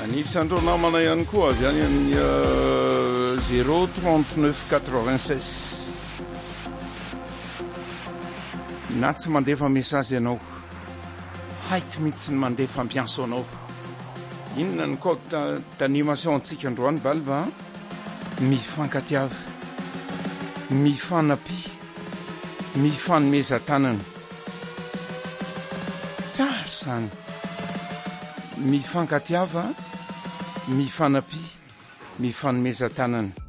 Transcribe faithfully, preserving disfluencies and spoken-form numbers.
Anisandreo namana ihany koa avy any amin'ny uh, zéro trente-neuf quatre-vingt-seize. Na tsy mandefa message ianao, haiko mihitsy ny mandefa ampiaso anao. Inona ny code d'animation antsika androany balba? Mifankatiava, mifanampy, mifanomezan-tanana. Tsara zany. Mifankatiava, mifanampy, mifanomezan-tanana.